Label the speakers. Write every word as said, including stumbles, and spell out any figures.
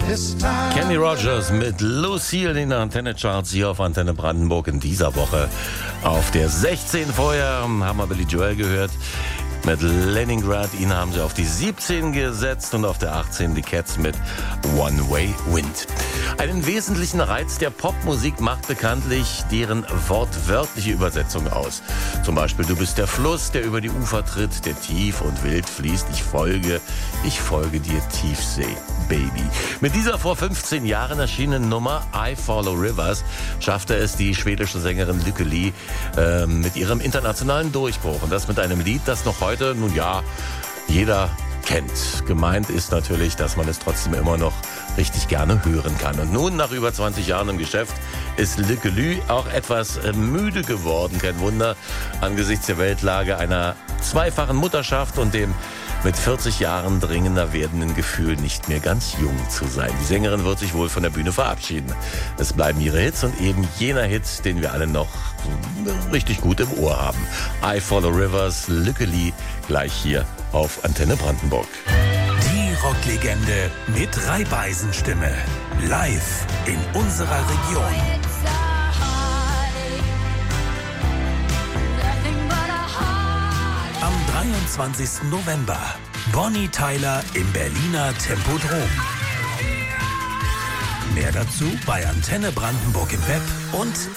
Speaker 1: Kenny Rogers mit Lucille in der Antenne-Charts hier auf Antenne Brandenburg in dieser Woche. Auf der sechzehn vorher haben wir Billy Joel gehört mit Leningrad. Ihn haben sie auf die siebzehn gesetzt und auf der achtzehn die Cats mit One Way Wind. Einen wesentlichen Reiz der Popmusik macht bekanntlich deren wortwörtliche Übersetzung aus. Zum Beispiel: Du bist der Fluss, der über die Ufer tritt, der tief und wild fließt. Ich folge, ich folge dir, Tiefsee, Baby. Mit dieser vor fünfzehn Jahren erschienenen Nummer I Follow Rivers schaffte es die schwedische Sängerin Lykke Li äh, mit ihrem internationalen Durchbruch. Und das mit einem Lied, das noch heute, nun ja, jeder kennt. Gemeint ist natürlich, dass man es trotzdem immer noch richtig gerne hören kann. Und nun, nach über zwanzig Jahren im Geschäft, ist Lykke Li auch etwas müde geworden. Kein Wunder, angesichts der Weltlage einer zweifachen Mutterschaft und dem mit vierzig Jahren dringender werdenden Gefühl, nicht mehr ganz jung zu sein. Die Sängerin wird sich wohl von der Bühne verabschieden. Es bleiben ihre Hits und eben jener Hit, den wir alle noch richtig gut im Ohr haben. I Follow Rivers, Lykke Li, gleich hier auf Antenne Brandenburg.
Speaker 2: Die Rocklegende mit Reibeisenstimme. Live in unserer Region. Am dreiundzwanzigsten November. Bonnie Tyler im Berliner Tempodrom. Mehr dazu bei Antenne Brandenburg im Web und